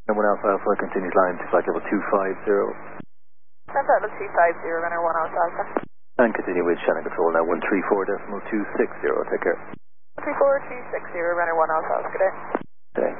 And 1 Alpha Alpha continues line to flight level 250. Center level 250, runner 1 Alpha Alpha. And continue with channel control now 134.260. Take care. 134.260, runner 1 Alpha Alpha. Good day. Okay.